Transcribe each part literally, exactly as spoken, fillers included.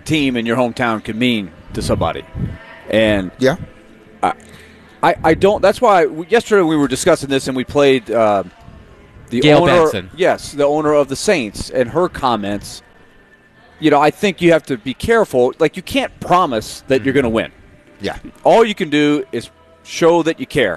team in your hometown can mean to somebody. And yeah, I, I, I don't. That's why we, yesterday we were discussing this and we played uh, the Gail owner. Benson. Yes, the owner of the Saints and her comments. You know, I think you have to be careful. Like, you can't promise that mm-hmm. you're going to win. Yeah. All you can do is show that you care.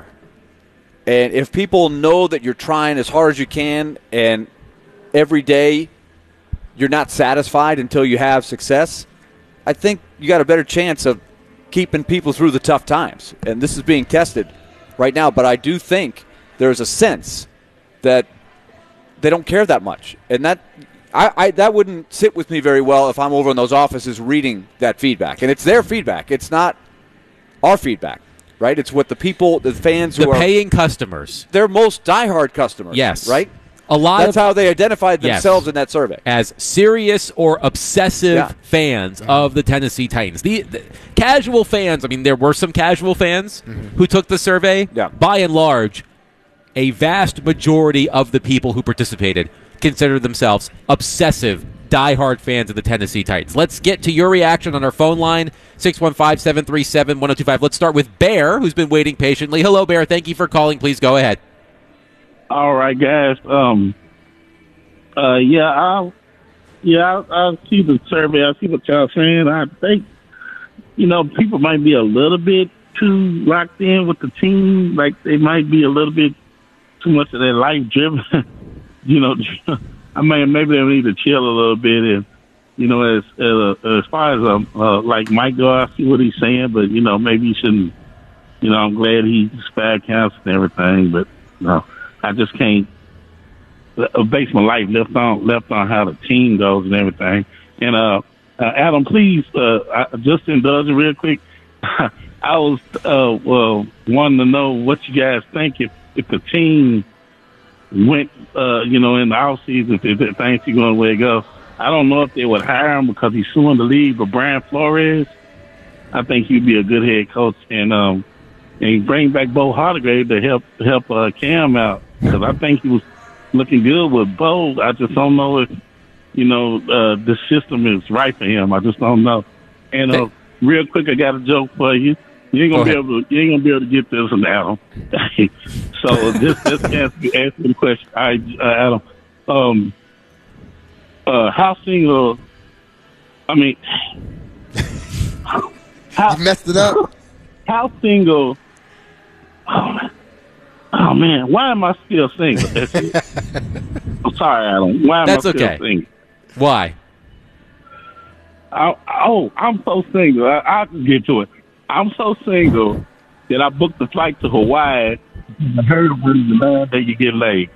And if people know that you're trying as hard as you can and every day you're not satisfied until you have success, I think you got a better chance of keeping people through the tough times. And this is being tested right now. But I do think there's a sense that they don't care that much. And that I, I that wouldn't sit with me very well if I'm over in those offices reading that feedback. And it's their feedback. It's not our feedback. Right, it's what the people, the fans who the are paying customers, their most diehard customers. Yes, right. A lot. That's of, how they identified themselves yes, in that survey as serious or obsessive yeah. fans mm-hmm. of the Tennessee Titans. The, the casual fans. I mean, there were some casual fans mm-hmm. who took the survey. Yeah. By and large, a vast majority of the people who participated consider themselves obsessive, diehard fans of the Tennessee Titans. Let's get to your reaction on our phone line, six one five, seven three seven, one oh two five. Let's start with Bear, who's been waiting patiently. Hello, Bear. Thank you for calling. Please go ahead. All right, guys. Um, uh, yeah, I'll, yeah, I'll, I'll see the survey. I see what y'all saying. I think, you know, people might be a little bit too locked in with the team. Like, they might be a little bit too much of their life driven. you know, I mean, maybe they need to chill a little bit. And, you know, as uh, as far as um, uh, like Mike go, I see what he's saying, but, you know, maybe he shouldn't, you know, I'm glad he spared counts and everything, but, no, I just can't uh, base my life left on left on how the team goes and everything. And, uh, uh Adam, please, uh, I, Justin does it real quick. I was uh, well, wanting to know what you guys think if, if the team went, uh, you know, in the offseason, if, if things are going the way it goes. I don't know if they would hire him because he's suing the league, but Brian Flores, I think he'd be a good head coach. And um, and bring back Bo Hardegrave to help help uh, Cam out because I think he was looking good with Bo. I just don't know if, you know, uh, the system is right for him. I just don't know. And uh, real quick, I got a joke for you. You ain't gonna be able to. You ain't gonna be able to get this one, Adam. so just just ask me ask me the question. All right, uh, Adam. Um, uh, how single? I mean, how you messed it up. How single? Oh man, oh man, why am I still single? That's it. I'm sorry, Adam. Why am That's I still okay. single? Why? I, oh, I'm so single. I, I'll just get to it. I'm so single that I booked the flight to Hawaii. I heard of the man that you get laid.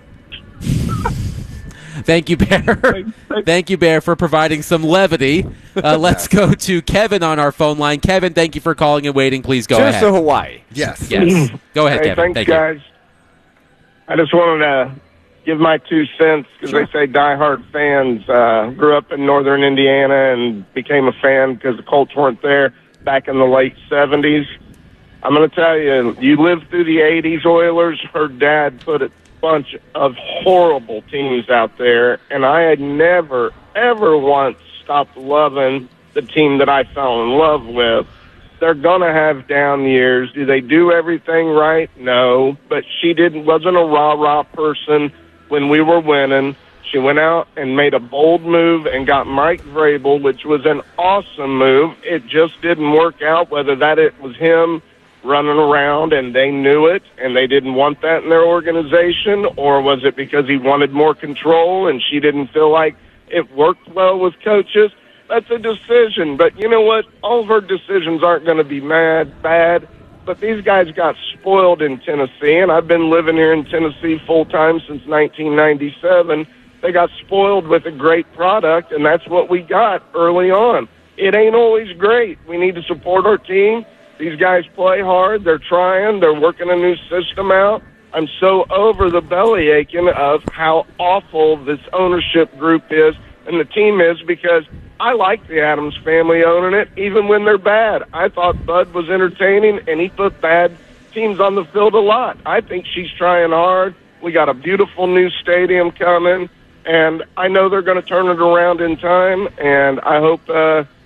Thank you, Bear. Thank you, Bear, for providing some levity. Uh, let's go to Kevin on our phone line. Kevin, thank you for calling and waiting. Please go Cheers ahead. to Hawaii. Yes. Yes. Go ahead, hey, Kevin. Thanks, Thank guys. you. I just wanted to give my two cents because Sure. they say diehard fans uh, grew up in northern Indiana and became a fan because the Colts weren't there back in the late seventies. I'm going to tell you, you lived through the eighties Oilers. Her dad put a bunch of horrible teams out there, and I had never, ever once stopped loving the team that I fell in love with. They're going to have down years. Do they do everything right? No, but she didn't wasn't a rah-rah person when we were winning. She went out and made a bold move and got Mike Vrabel, which was an awesome move. It just didn't work out, whether that it was him running around and they knew it and they didn't want that in their organization, or was it because he wanted more control and she didn't feel like it worked well with coaches? That's a decision. But you know what? All of her decisions aren't going to be mad, bad. But these guys got spoiled in Tennessee, and I've been living here in Tennessee full-time since nineteen ninety-seven. They got spoiled with a great product, and that's what we got early on. It ain't always great. We need to support our team. These guys play hard. They're trying. They're working a new system out. I'm so over the belly aching of how awful this ownership group is and the team is, because I like the Adams family owning it, even when they're bad. I thought Bud was entertaining, and he put bad teams on the field a lot. I think she's trying hard. We got a beautiful new stadium coming, and I know they're going to turn it around in time, and I hope uh, –